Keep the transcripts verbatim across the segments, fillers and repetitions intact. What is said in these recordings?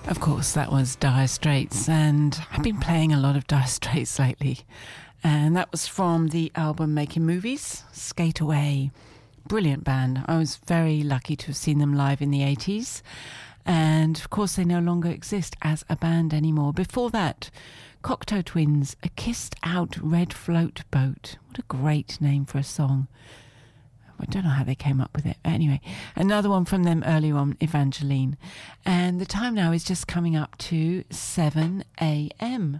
Of course, that was Dire Straits, and I've been playing a lot of Dire Straits lately. And that was from the album Making Movies, Skate Away. Brilliant band. I was very lucky to have seen them live in the eighties. And of course, they no longer exist as a band anymore. Before that, Cocteau Twins, A Kissed Out Red Float Boat. What a great name for a song. I don't know how they came up with it. But anyway, another one from them earlier on, Evangeline. And the time now is just coming up to seven a.m.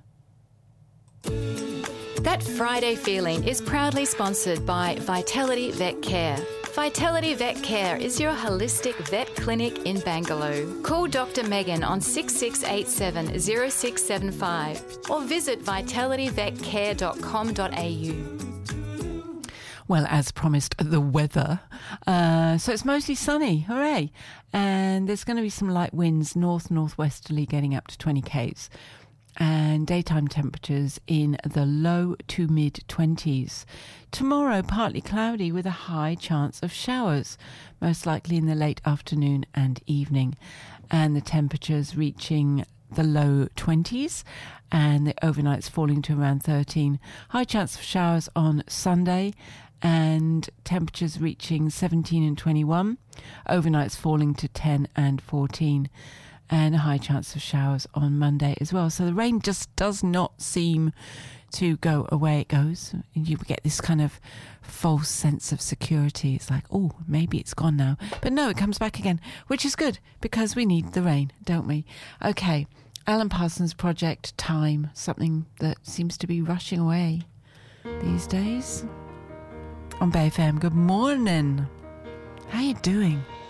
That Friday feeling is proudly sponsored by Vitality Vet Care. Vitality Vet Care is your holistic vet clinic in Bangalore. Call Doctor Megan on six six eight seven zero six seven five or visit vitality vet care dot com dot a u. Well, as promised, the weather. Uh, so it's mostly sunny, hooray. And there's going to be some light winds, north-northwesterly, getting up to twenty kays. And daytime temperatures in the low to mid-twenties. Tomorrow, partly cloudy with a high chance of showers, most likely in the late afternoon and evening. And the temperatures reaching the low twenties and the overnights falling to around thirteen. High chance of showers on Sunday and temperatures reaching seventeen and twenty-one. Overnights falling to ten and fourteen. And a high chance of showers on Monday as well. So the rain just does not seem to go away. It goes. And you get this kind of false sense of security. It's like, oh, maybe it's gone now. But no, it comes back again, which is good because we need the rain, don't we? Okay, Alan Parsons Project, Time, something that seems to be rushing away these days. On Bay F M, good morning. How you doing?